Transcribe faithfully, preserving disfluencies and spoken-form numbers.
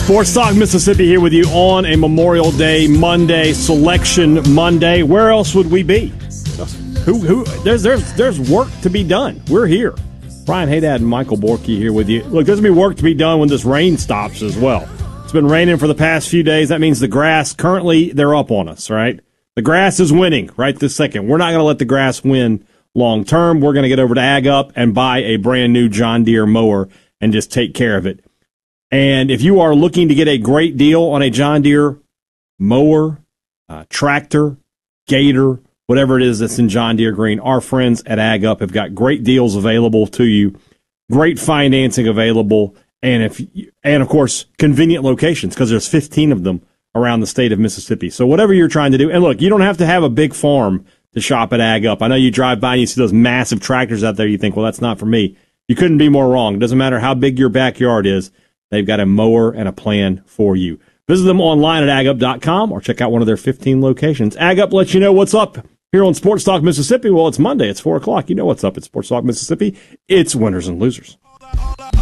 Sports Talk Mississippi here with you on a Memorial Day Monday, Selection Monday. Where else would we be? Who? Who? There's there's there's work to be done. We're here. Brian Haydad and Michael Borky here with you. Look, there's going to be work to be done when this rain stops as well. It's been raining for the past few days. That means the grass, currently, they're up on us, right? The grass is winning right this second. We're not going to let the grass win long term. We're going to get over to Ag Up and buy a brand new John Deere mower and just take care of it. And if you are looking to get a great deal on a John Deere mower, uh, tractor, gator, whatever it is that's in John Deere green, our friends at Ag Up have got great deals available to you, great financing available, and if and of course convenient locations because there's fifteen of them around the state of Mississippi. So whatever you're trying to do, and look, you don't have to have a big farm to shop at Ag Up. I know you drive by and you see those massive tractors out there. You think, well, that's not for me. You couldn't be more wrong. It doesn't matter how big your backyard is. They've got a mower and a plan for you. Visit them online at ag up dot com or check out one of their fifteen locations. Ag Up lets you know what's up here on Sports Talk Mississippi. Well, it's Monday. It's four o'clock. You know what's up at Sports Talk Mississippi. It's winners and losers.